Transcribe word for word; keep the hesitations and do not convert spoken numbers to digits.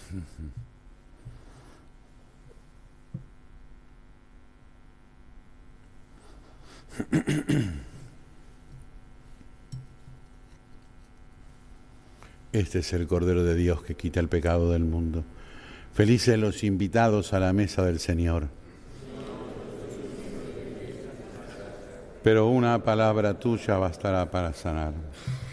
Este es el Cordero de Dios que quita el pecado del mundo. Felices los invitados a la mesa del Señor. Pero una palabra tuya bastará para sanar.